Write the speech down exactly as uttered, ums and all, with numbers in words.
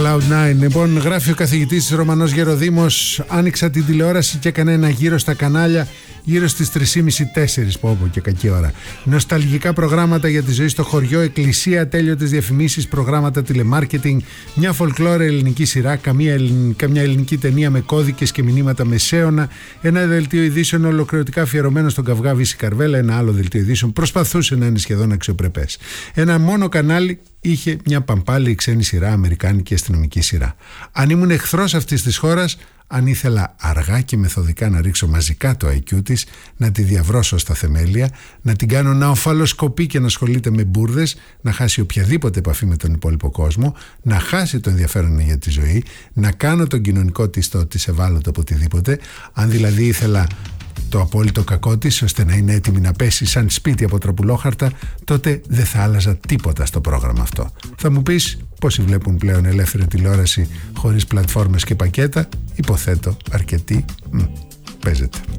Cloud nine. Λοιπόν, γράφει ο καθηγητής Ρωμανός Γεροδήμος, άνοιξα την τηλεόραση και έκανα ένα γύρο στα κανάλια γύρω στις τρεις και μισή τέσσερις, πω πω και κακή ώρα. Νοσταλγικά προγράμματα για τη ζωή στο χωριό, εκκλησία, ατέλειωτες διαφημίσεις, προγράμματα τηλεμάρκετινγκ, μια φολκλόρε ελληνική σειρά, καμία, ελλην... καμιά ελληνική ταινία με κώδικες και μηνύματα μεσαίωνα, ένα δελτίο ειδήσεων ολοκληρωτικά αφιερωμένο στον καυγά Βύση Καρβέλα, ένα άλλο δελτίο ειδήσεων προσπαθούσε να είναι σχεδόν αξιοπρεπές. Ένα μόνο κανάλι είχε μια παμπάλη ξένη σειρά, αμερικάνικη αστυνομική σειρά. Αν ήμουν εχθρός αυτής της χώρας, αν ήθελα αργά και μεθοδικά να ρίξω μαζικά το άι κιου της, να τη διαβρώσω στα θεμέλια, να την κάνω να οφαλοσκοπεί και να ασχολείται με μπουρδες, να χάσει οποιαδήποτε επαφή με τον υπόλοιπο κόσμο, να χάσει το ενδιαφέρον για τη ζωή, να κάνω τον κοινωνικό της το της ευάλωτο από οτιδήποτε, αν δηλαδή ήθελα το απόλυτο κακό της ώστε να είναι έτοιμη να πέσει σαν σπίτι από τραπουλόχαρτα, τότε δεν θα άλλαζα τίποτα στο πρόγραμμα αυτό. Θα μου πεις πόσοι βλέπουν πλέον ελεύθερη τηλεόραση χωρίς πλατφόρμες και πακέτα? Υποθέτω αρκετοί. Μ, παίζεται.